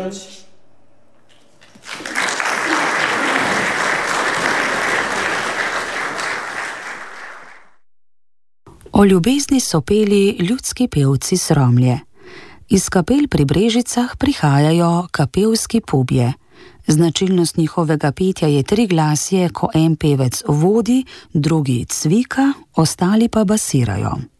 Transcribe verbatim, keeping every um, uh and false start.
Žulič. O ljubezni so peli ljudski pevci Sromlje. Iz kapel pri Brežicah prihajajo kapelski pubje. Značilnost njihovega petja je triglasje, ko en pevec vodi, drugi cvika, ostali pa basirajo.